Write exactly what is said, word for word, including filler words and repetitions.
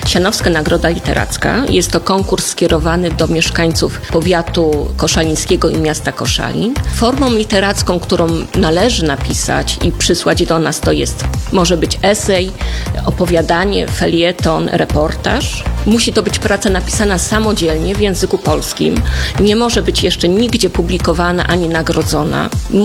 Sianowska Nagroda Literacka. Jest to konkurs skierowany do mieszkańców powiatu koszalińskiego i miasta Koszalin. Formą literacką, którą należy napisać i przysłać do nas, to jest, może być esej, opowiadanie, felieton, reportaż. Musi to być praca napisana samodzielnie w języku polskim. Nie może być jeszcze nigdzie publikowana ani nagrodzona.